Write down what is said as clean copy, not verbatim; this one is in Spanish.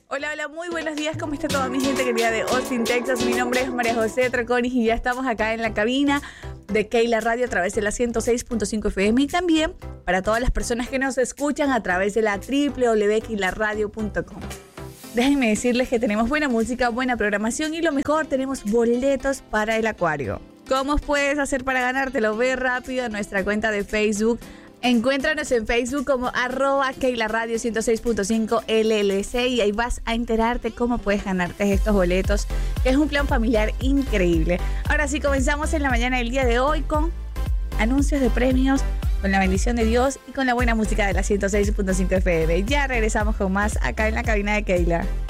Hola, hola, muy buenos días. ¿Cómo está toda mi gente querida de Austin, Texas? Mi nombre es María José Troconis y ya estamos acá en la cabina de Keila Radio a través de la 106.5 FM y también para todas las personas que nos escuchan a través de la www.keilaradio.com. Déjenme decirles que tenemos buena música, buena programación y lo mejor, tenemos boletos para el acuario. ¿Cómo puedes hacer para ganártelo? Ve rápido a nuestra cuenta de Facebook. Encuéntranos en Facebook como @keilaradio 106.5 LLC y ahí vas a enterarte cómo puedes ganarte estos boletos, que es un plan familiar increíble. Ahora sí, comenzamos en la mañana del día de hoy con anuncios de premios, con la bendición de Dios y con la buena música de la 106.5 FM. Ya regresamos con más acá en la cabina de Keila.